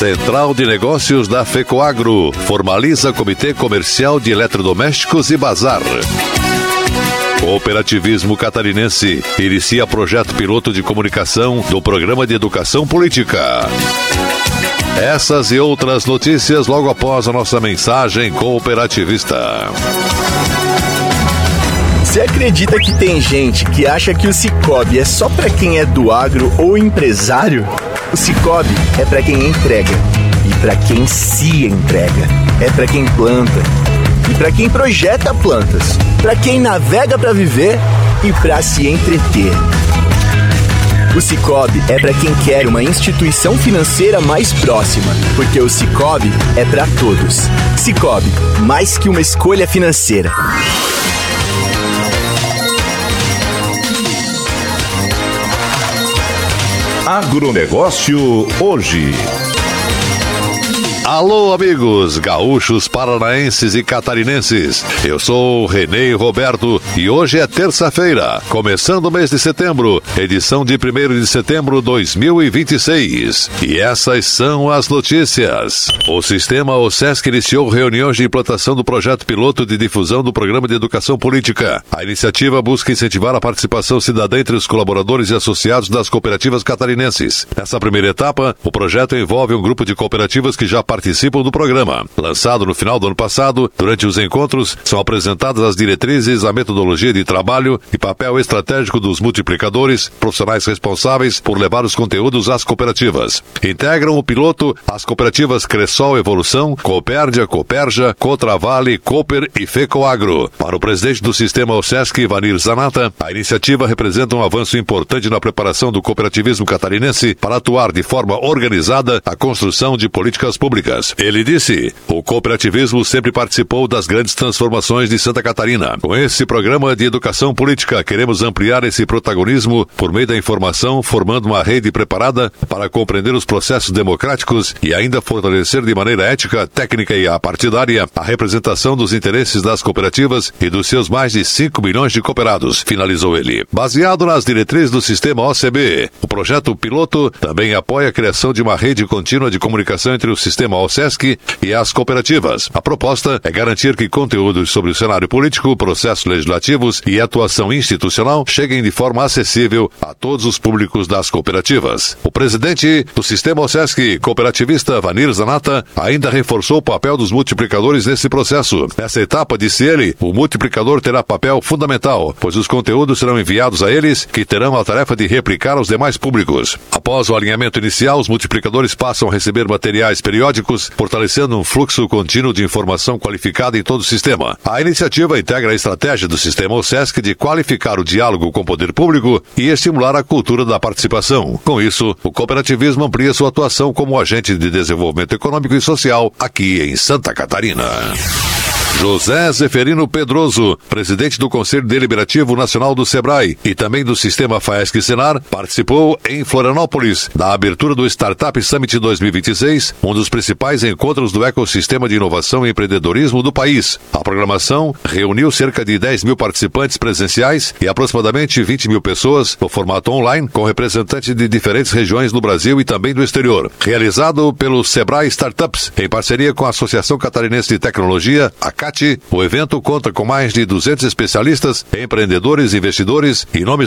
Central de Negócios da FECOAGRO formaliza Comitê Comercial de Eletrodomésticos e Bazar. Cooperativismo Catarinense inicia projeto piloto de comunicação do Programa de Educação Política. Essas e outras notícias logo após a nossa mensagem cooperativista. Você acredita que tem gente que acha que o Sicoob é só para quem é do agro ou empresário? O Sicoob é para quem entrega e para quem se entrega. É para quem planta e para quem projeta plantas, para quem navega para viver e para se entreter. O Sicoob é para quem quer uma instituição financeira mais próxima, porque o Sicoob é para todos. Sicoob, mais que uma escolha financeira. Agronegócio hoje. Alô, amigos gaúchos, paranaenses e catarinenses. Eu sou Renê Roberto e hoje é terça-feira, começando o mês de setembro, edição de 1º de setembro de 2026. E essas são as notícias. O Sistema OSESC iniciou reuniões de implantação do projeto piloto de difusão do Programa de Educação Política. A iniciativa busca incentivar a participação cidadã entre os colaboradores e associados das cooperativas catarinenses. Nessa primeira etapa, o projeto envolve um grupo de cooperativas que já participam do programa. Lançado no final do ano passado, durante os encontros, são apresentadas as diretrizes, a metodologia de trabalho e papel estratégico dos multiplicadores, profissionais responsáveis por levar os conteúdos às cooperativas. Integram o piloto as cooperativas Cressol Evolução, Coopérdia, Cooperja, Cotravale, Cooper e FECOAGRO. Para o presidente do Sistema OSESC, Vanir Zanata, a iniciativa representa um avanço importante na preparação do cooperativismo catarinense para atuar de forma organizada a construção de políticas públicas. Ele disse: o cooperativismo sempre participou das grandes transformações de Santa Catarina. Com esse programa de educação política, queremos ampliar esse protagonismo por meio da informação, formando uma rede preparada para compreender os processos democráticos e ainda fortalecer de maneira ética, técnica e apartidária a representação dos interesses das cooperativas e dos seus mais de 5 milhões de cooperados, finalizou ele. Baseado nas diretrizes do Sistema OCB, o projeto piloto também apoia a criação de uma rede contínua de comunicação entre o Sistema OSESC e as cooperativas. A proposta é garantir que conteúdos sobre o cenário político, processos legislativos e atuação institucional cheguem de forma acessível a todos os públicos das cooperativas. O presidente do Sistema OSESC, cooperativista Vanir Zanata, ainda reforçou o papel dos multiplicadores nesse processo. Nessa etapa, disse ele, o multiplicador terá papel fundamental, pois os conteúdos serão enviados a eles, que terão a tarefa de replicar aos demais públicos. Após o alinhamento inicial, os multiplicadores passam a receber materiais periódicos, fortalecendo um fluxo contínuo de informação qualificada em todo o sistema. A iniciativa integra a estratégia do Sistema OSESC de qualificar o diálogo com o poder público e estimular a cultura da participação. Com isso, o cooperativismo amplia sua atuação como agente de desenvolvimento econômico e social aqui em Santa Catarina. José Zeferino Pedroso, presidente do Conselho Deliberativo Nacional do SEBRAE e também do Sistema FAESC-Senar, participou em Florianópolis da abertura do Startup Summit 2026, um dos principais encontros do ecossistema de inovação e empreendedorismo do país. A programação reuniu cerca de 10 mil participantes presenciais e aproximadamente 20 mil pessoas no formato online, com representantes de diferentes regiões do Brasil e também do exterior. Realizado pelo SEBRAE Startups, em parceria com a Associação Catarinense de Tecnologia, a CAT, o evento conta com mais de 200 especialistas, empreendedores, investidores e nomes